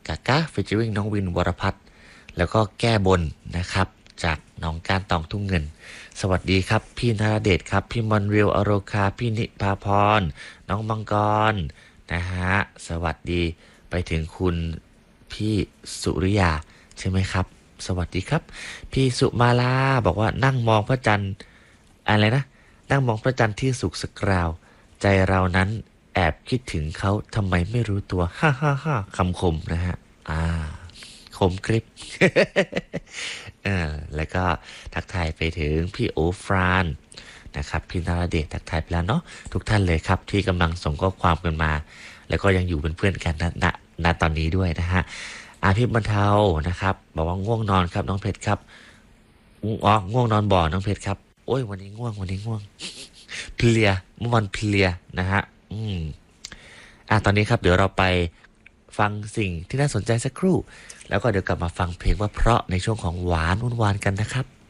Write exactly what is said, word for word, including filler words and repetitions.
กากะฟีเจอริ่งน้องวินวรพัฒน์แล้วก็แก้บนนะครับจากน้องการตองทุ่งเงินสวัสดีครับพี่นราเดชครับพี่มอนเรียวอโรคาพี่นิพาพรน้องมังกรนะฮะสวัสดีไปถึงคุณพี่สุริยาใช่ไหมครับสวัสดีครับพี่สุมาลาบอกว่านั่งมองพระจันทร์อะไรนะนั่งมองพระจันทร์ที่สุกสกราวใจเรานั้นแอบคิดถึงเขาทำไมไม่รู้ตัวฮ่าฮ่าฮ่าคำคมนะฮะอ่าคมคลิป เออแล้วก็ทักทายไปถึงพี่โอฟรานนะครับพี่นราเดชทักทายไปแล้วเนาะทุกท่านเลยครับที่กำลังส่งข้อความกันมา แล้วก็ยังอยู่เป็นเพื่อนกันณณณตอนนี้ด้วยนะฮะอาภิบรรเทานะครับบอกว่าง่วงนอนครับน้องเพชรครับอ๋อง่วงนอนบ่อน้องเพชรครับโอ้ยวันนี้ง่วงวันนี้ง่วงเพลียเมื่อวันเพลียนะฮะอืมอ่ะตอนนี้ครับเดี๋ยวเราไปฟังสิ่งที่น่าสนใจสักครู่แล้วก็เดี๋ยวกลับมาฟังเพลงว่าเพราะในช่วงของหวานวุ่นวานกันนะครับ